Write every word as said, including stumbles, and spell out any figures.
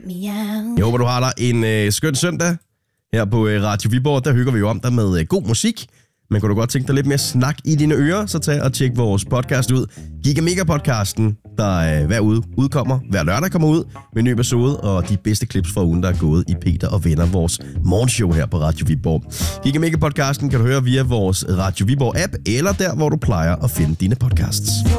Jeg håber, du har dig en øh, skøn søndag her på øh, Radio Viborg. Der hygger vi jo om dig med øh, god musik. Men kunne du godt tænke dig lidt mere snak i dine ører, så tag og tjek vores podcast ud. Gigamega-podcasten, der øh, hver uge udkommer, hver lørdag kommer ud med en ny episode, og de bedste clips fra ugen, der er gået i Peter og Venner, vores morgenshow her på Radio Viborg. Gigamega-podcasten kan du høre via vores Radio Viborg-app, eller der, hvor du plejer at finde dine podcasts.